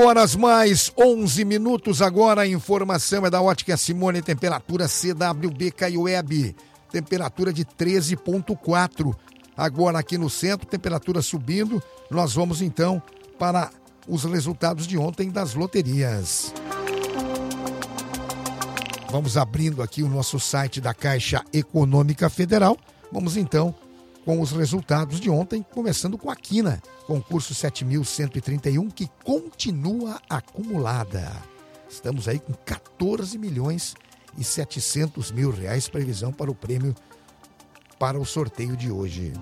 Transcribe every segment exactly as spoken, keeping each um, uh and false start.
Horas mais onze minutos agora, a informação é da Ótica Simone, temperatura C W B Caiueb, temperatura de treze ponto quatro. Agora aqui no centro, temperatura subindo, nós vamos então para os resultados de ontem das loterias. Vamos abrindo aqui o nosso site da Caixa Econômica Federal, vamos então com os resultados de ontem, começando com a Quina, concurso sete mil cento e trinta e um, que continua acumulada. Estamos aí com quatorze milhões e setecentos mil reais, previsão para o prêmio para o sorteio de hoje.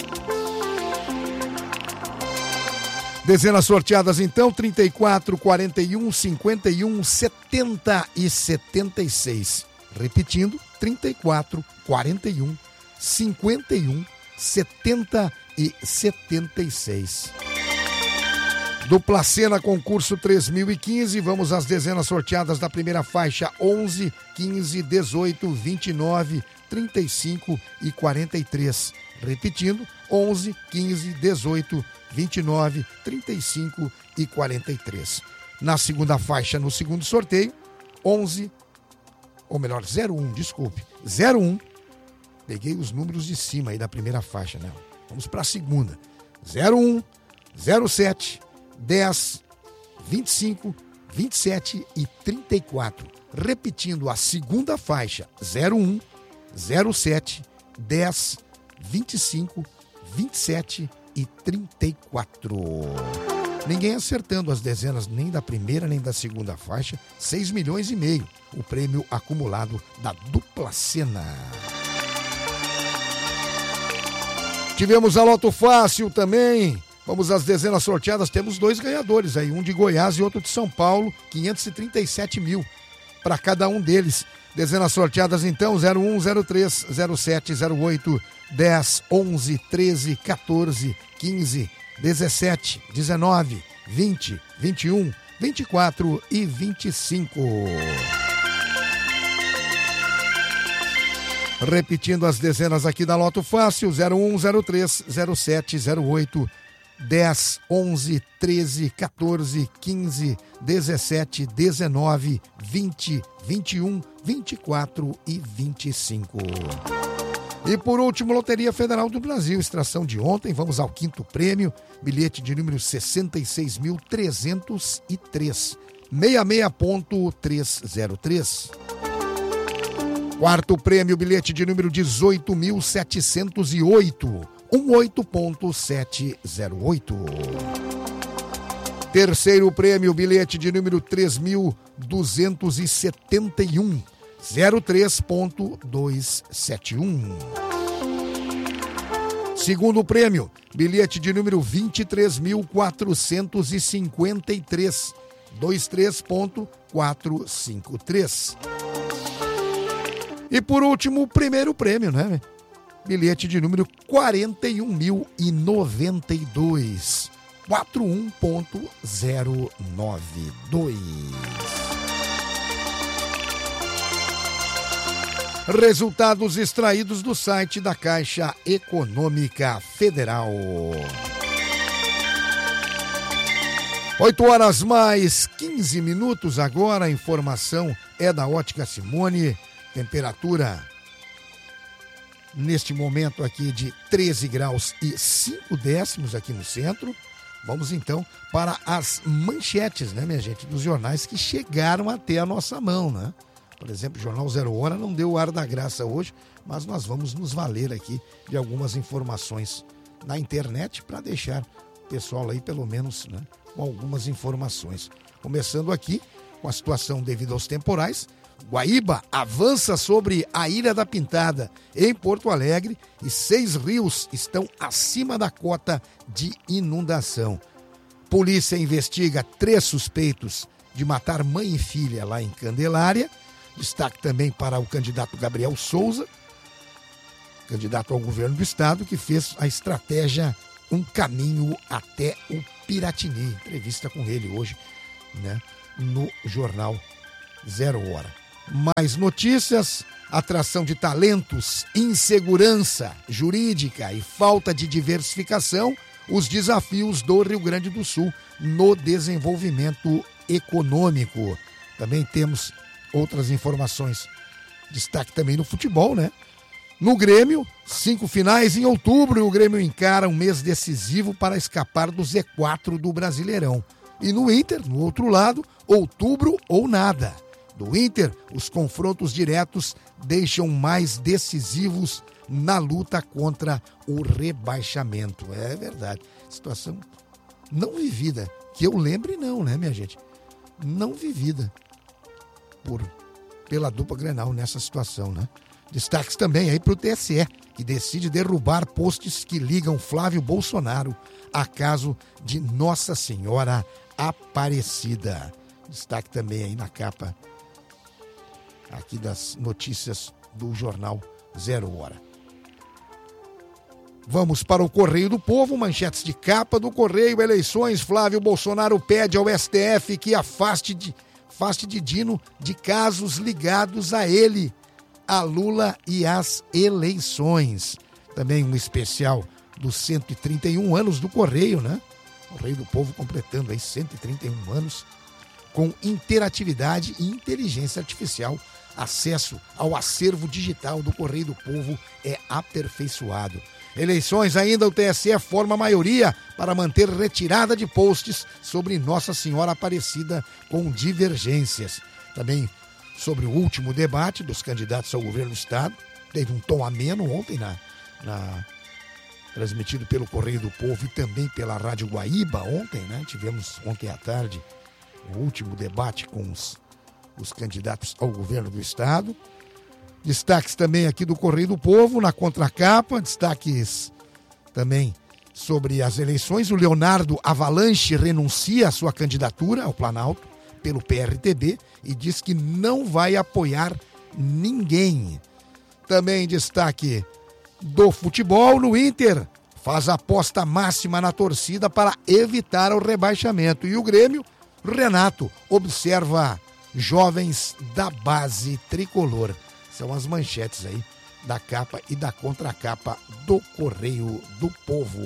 Dezenas sorteadas então, trinta e quatro, quarenta e um, cinquenta e um, setenta e setenta e seis. Repetindo, trinta e quatro, quarenta e um, cinquenta e um, setenta e setenta e seis. Dupla Sena, concurso três mil e quinze, vamos às dezenas sorteadas da primeira faixa: onze, quinze, dezoito, vinte e nove, trinta e cinco e quarenta e três. Repetindo, onze, quinze, dezoito, vinte e nove, trinta e cinco e quarenta e três. Na segunda faixa, no segundo sorteio, onze, ou melhor, zero um, desculpe, zero um. Peguei os números de cima aí da primeira faixa, né? Vamos para a segunda. zero um, zero sete, dez, vinte e cinco, vinte e sete e trinta e quatro. Repetindo a segunda faixa: zero um, zero sete, dez, vinte e cinco, vinte e sete e trinta e quatro. Ninguém acertando as dezenas nem da primeira nem da segunda faixa. seis milhões e meio o prêmio acumulado da Dupla Sena. Tivemos a Loto Fácil também. Vamos às dezenas sorteadas. Temos dois ganhadores aí, um de Goiás e outro de São Paulo. quinhentos e trinta e sete mil para cada um deles. Dezenas sorteadas então: zero um, zero três, zero sete, zero oito, dez, onze, treze, quatorze, quinze, dezessete, dezenove, vinte, vinte e um, vinte e quatro e vinte e cinco. Repetindo as dezenas aqui da Loto Fácil: zero um, zero três, zero sete, zero oito, dez, onze, treze, quatorze, quinze, dezessete, dezenove, vinte, vinte e um, vinte e quatro e vinte e cinco. E por último, Loteria Federal do Brasil, extração de ontem. Vamos ao quinto prêmio, bilhete de número sessenta e seis mil trezentos e três, sessenta e seis ponto trezentos e três. Quarto prêmio, bilhete de número dezoito mil setecentos e oito, dezoito ponto setecentos e oito. Terceiro prêmio, bilhete de número três mil duzentos e setenta e um, zero três ponto duzentos e setenta e um. Segundo prêmio, bilhete de número vinte e três mil quatrocentos e cinquenta e três, vinte e três ponto quatrocentos e cinquenta e três. E por último, o primeiro prêmio, né? Bilhete de número quarenta e um mil e noventa e dois, quarenta e um ponto zero nove dois. Resultados extraídos do site da Caixa Econômica Federal. oito horas mais quinze minutos agora, a informação é da Ótica Simone. Temperatura neste momento aqui de treze graus e cinco décimos aqui no centro. Vamos então para as manchetes, né, minha gente, dos jornais que chegaram até a nossa mão, né? Por exemplo, o Jornal Zero Hora não deu o ar da graça hoje, mas nós vamos nos valer aqui de algumas informações na internet para deixar o pessoal aí, pelo menos, né, com algumas informações. Começando aqui com a situação devido aos temporais. Guaíba avança sobre a Ilha da Pintada, em Porto Alegre, e seis rios estão acima da cota de inundação. Polícia investiga três suspeitos de matar mãe e filha lá em Candelária. Destaque também para o candidato Gabriel Souza, candidato ao governo do estado, que fez a estratégia Um Caminho até o Piratini. Entrevista com ele hoje, né, no Jornal Zero Hora. Mais notícias: atração de talentos, insegurança jurídica e falta de diversificação os desafios do Rio Grande do Sul no desenvolvimento econômico. Também temos outras informações. Destaque também no futebol, né? No Grêmio, cinco finais em outubro, e o Grêmio encara um mês decisivo para escapar do Z quatro do Brasileirão. E no Inter, no outro lado, outubro ou nada. Do Inter, os confrontos diretos deixam mais decisivos na luta contra o rebaixamento. É verdade. Situação não vivida. Que eu lembre não, né, minha gente? Não vivida por, pela dupla Grenal nessa situação, né? Destaques também aí para o T S E, que decide derrubar postes que ligam Flávio Bolsonaro a caso de Nossa Senhora Aparecida. Destaque também aí na capa aqui das notícias do jornal Zero Hora. Vamos para o Correio do Povo, manchetes de capa do Correio. Eleições, Flávio Bolsonaro pede ao S T F que afaste de, afaste de Dino de casos ligados a ele, a Lula e as eleições. Também um especial dos cento e trinta e um anos do Correio, né? Correio do Povo completando aí cento e trinta e um anos com interatividade e inteligência artificial. Acesso ao acervo digital do Correio do Povo é aperfeiçoado. Eleições ainda, o T S E forma a maioria para manter retirada de posts sobre Nossa Senhora Aparecida com divergências. Também sobre o último debate dos candidatos ao governo do Estado. Teve um tom ameno ontem, na, na, transmitido pelo Correio do Povo e também pela Rádio Guaíba ontem, né? Tivemos ontem à tarde o último debate com os, os candidatos ao governo do Estado. Destaques também aqui do Correio do Povo, na contracapa, destaques também sobre as eleições. O Leonardo Avalanche renuncia à sua candidatura ao Planalto pelo P R T B e diz que não vai apoiar ninguém. Também destaque do futebol no Inter. Faz aposta máxima na torcida para evitar o rebaixamento. E o Grêmio, Renato, observa jovens da base tricolor. São as manchetes aí da capa e da contracapa do Correio do Povo.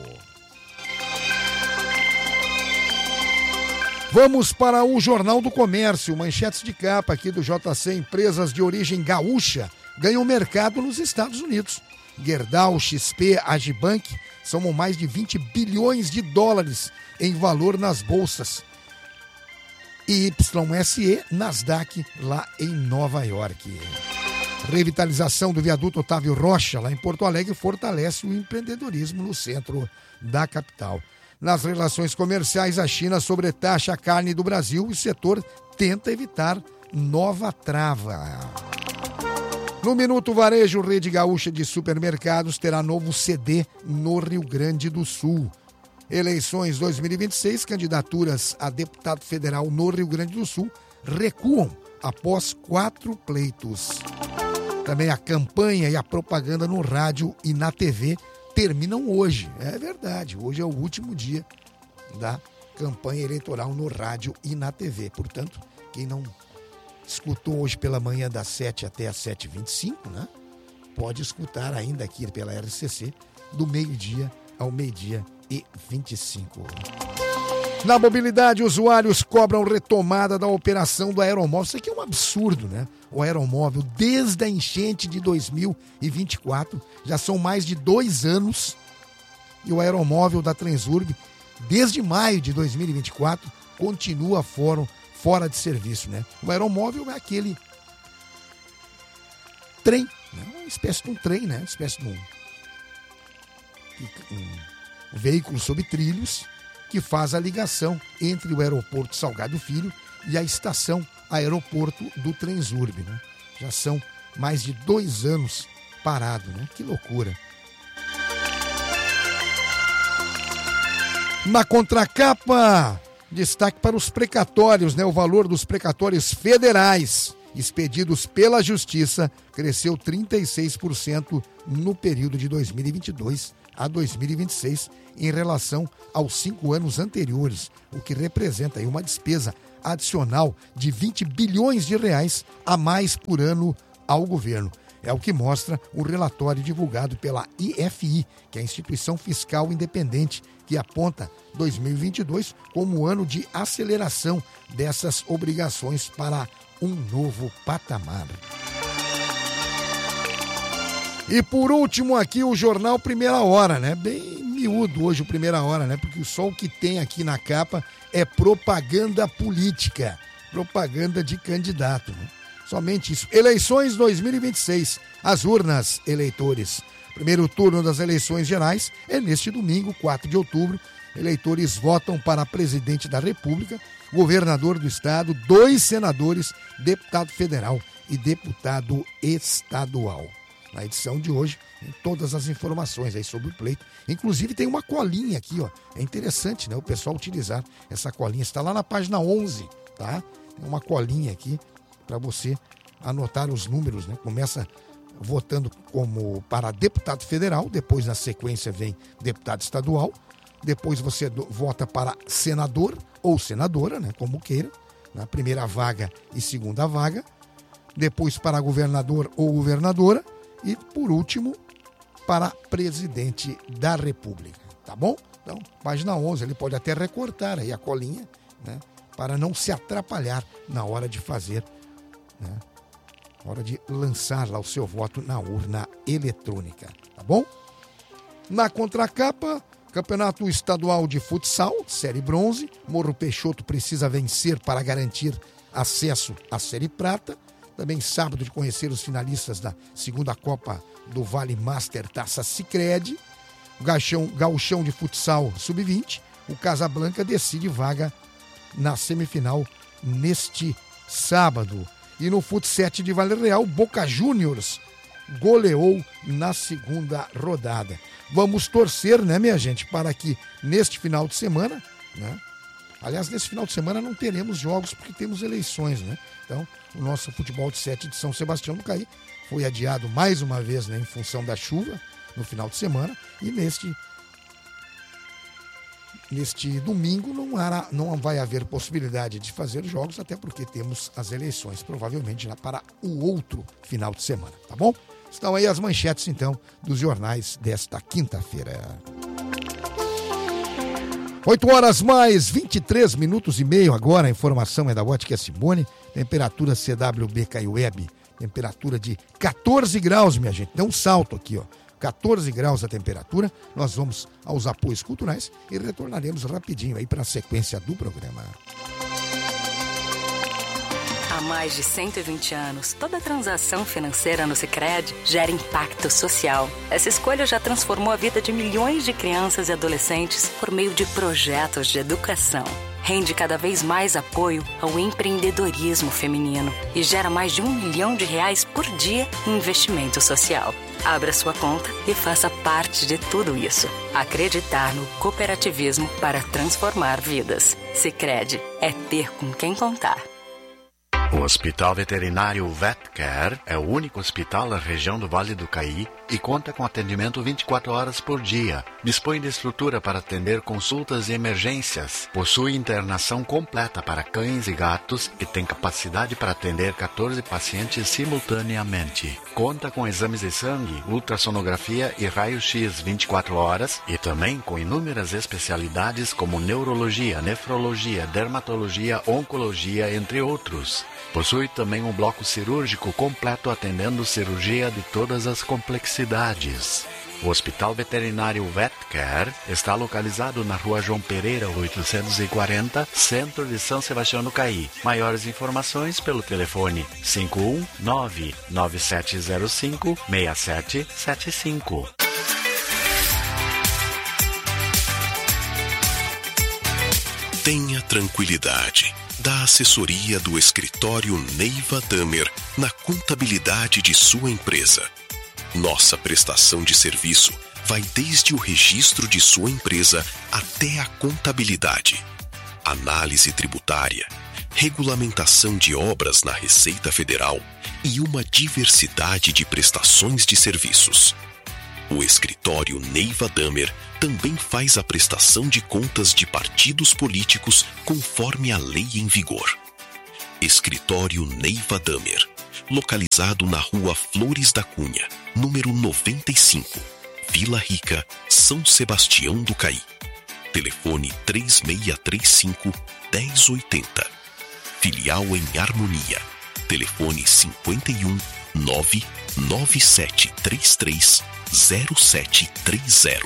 Vamos para o Jornal do Comércio, manchetes de capa aqui do J C. Empresas de origem gaúcha ganham mercado nos Estados Unidos. Gerdau, X P, Agibank somam mais de vinte bilhões de dólares em valor nas bolsas. E Y S E, Nasdaq, lá em Nova York. Revitalização do viaduto Otávio Rocha, lá em Porto Alegre, fortalece o empreendedorismo no centro da capital. Nas relações comerciais, a China sobretaxa a carne do Brasil e o setor tenta evitar nova trava. No Minuto Varejo, Rede Gaúcha de Supermercados terá novo C D no Rio Grande do Sul. Eleições dois mil e vinte e seis, candidaturas a deputado federal no Rio Grande do Sul recuam após quatro pleitos. Também a campanha e a propaganda no rádio e na T V terminam hoje. É verdade, hoje é o último dia da campanha eleitoral no rádio e na T V. Portanto, quem não escutou hoje pela manhã das sete até as sete e vinte e cinco, né? Pode escutar ainda aqui pela R C C do meio-dia ao meio-dia e vinte e cinco. Na mobilidade, usuários cobram retomada da operação do aeromóvel. Isso aqui é um absurdo, né? O aeromóvel, desde a enchente de dois mil e vinte e quatro, já são mais de dois anos, e o aeromóvel da Transurb, desde maio de dois mil e vinte e quatro, continua fora, fora de serviço, né? O aeromóvel é aquele trem, né? Uma espécie de um trem, né? Uma espécie de um, um veículo sob trilhos, que faz a ligação entre o aeroporto Salgado Filho e a estação aeroporto do Transurb, né? Já são mais de dois anos parado, né? Que loucura. Na contracapa, destaque para os precatórios, né? O valor dos precatórios federais expedidos pela Justiça cresceu trinta e seis por cento no período de dois mil e vinte e dois a dois mil e vinte e seis em relação aos cinco anos anteriores, o que representa aí uma despesa adicional de vinte bilhões de reais a mais por ano ao governo. É o que mostra o relatório divulgado pela I F I, que é a Instituição Fiscal Independente, que aponta dois mil e vinte e dois como ano de aceleração dessas obrigações para um novo patamar. E por último aqui o jornal Primeira Hora, né? Bem miúdo hoje o Primeira Hora, né? Porque só o que tem aqui na capa é propaganda política, propaganda de candidato, né? Somente isso. Eleições dois mil e vinte e seis, as urnas, eleitores. Primeiro turno das eleições gerais é neste domingo, quatro de outubro. Eleitores votam para presidente da República, governador do estado, dois senadores, deputado federal e deputado estadual. Na edição de hoje, tem todas as informações aí sobre o pleito. Inclusive tem uma colinha aqui, ó. É interessante, né? O pessoal utilizar essa colinha. Está lá na página onze, tá? Tem uma colinha aqui para você anotar os números, né? Começa votando como para deputado federal, depois na sequência vem deputado estadual, depois você do, vota para senador ou senadora, né? Como queira, na primeira vaga e segunda vaga, depois para governador ou governadora e, por último, para presidente da República, tá bom? Então, página onze, ele pode até recortar aí a colinha, né? Para não se atrapalhar na hora de fazer, né? Na hora de lançar lá o seu voto na urna eletrônica, tá bom? Na contracapa, Campeonato Estadual de Futsal, Série Bronze, Morro Peixoto precisa vencer para garantir acesso à Série Prata. Também sábado de conhecer os finalistas da segunda Copa do Vale Master Taça Sicredi. O Gauchão, Gauchão de Futsal sub vinte. O Casablanca decide vaga na semifinal neste sábado. E no Fut sete de Vale Real, Boca Juniors goleou na segunda rodada. Vamos torcer, né, minha gente, para que neste final de semana, né? Aliás, nesse final de semana não teremos jogos porque temos eleições, né? Então, o nosso futebol de sete de São Sebastião do Caí foi adiado mais uma vez, né, em função da chuva no final de semana. E neste, neste domingo não, hará, não vai haver possibilidade de fazer jogos, até porque temos as eleições, provavelmente já para o outro final de semana, tá bom? Estão aí as manchetes, então, dos jornais desta quinta-feira. oito horas mais vinte e três minutos e meio agora, a informação é da Ótica Simone, temperatura C W B K Web, temperatura de catorze graus, minha gente, dá um salto aqui, ó, catorze graus a temperatura. Nós vamos aos apoios culturais e retornaremos rapidinho aí para a sequência do programa. Há mais de cento e vinte anos, toda transação financeira no Sicredi gera impacto social. Essa escolha já transformou a vida de milhões de crianças e adolescentes por meio de projetos de educação. Rende cada vez mais apoio ao empreendedorismo feminino e gera mais de um milhão de reais por dia em investimento social. Abra sua conta e faça parte de tudo isso. Acreditar no cooperativismo para transformar vidas. Sicredi é ter com quem contar. O Hospital Veterinário VetCare é o único hospital da região do Vale do Caí e conta com atendimento vinte e quatro horas por dia. Dispõe de estrutura para atender consultas e emergências. Possui internação completa para cães e gatos e tem capacidade para atender catorze pacientes simultaneamente. Conta com exames de sangue, ultrassonografia e raio-x vinte e quatro horas e também com inúmeras especialidades como neurologia, nefrologia, dermatologia, oncologia, entre outros. Possui também um bloco cirúrgico completo atendendo cirurgia de todas as complexidades. O Hospital Veterinário VetCare está localizado na Rua João Pereira, oitocentos e quarenta, centro de São Sebastião do Caí. Maiores informações pelo telefone cinco um nove nove sete zero cinco seis sete sete cinco. Tenha tranquilidade. Da assessoria do escritório Neiva Damer na contabilidade de sua empresa. Nossa prestação de serviço vai desde o registro de sua empresa até a contabilidade, análise tributária, regulamentação de obras na Receita Federal e uma diversidade de prestações de serviços. O escritório Neiva Damer também faz a prestação de contas de partidos políticos conforme a lei em vigor. Escritório Neiva Damer, localizado na Rua Flores da Cunha, número noventa e cinco, Vila Rica, São Sebastião do Caí. Telefone três seis três cinco, um zero oito zero. Filial em Harmonia. Telefone cinquenta e um, nove nove sete três três, zero sete três zero.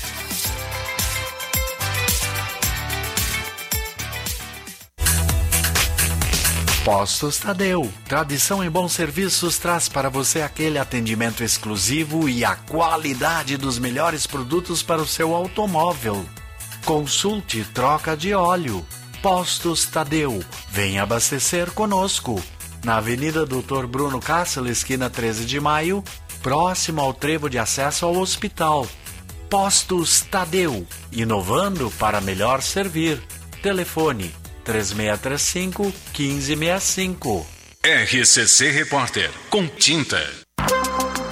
Postos Tadeu. Tradição em bons serviços traz para você aquele atendimento exclusivo e a qualidade dos melhores produtos para o seu automóvel. Consulte troca de óleo. Postos Tadeu. Venha abastecer conosco. Na Avenida doutor Bruno Cássio, esquina treze de maio, próximo ao trevo de acesso ao hospital. Postos Tadeu. Inovando para melhor servir. Telefone três seis três cinco, um cinco seis cinco. R C C Repórter, com tinta.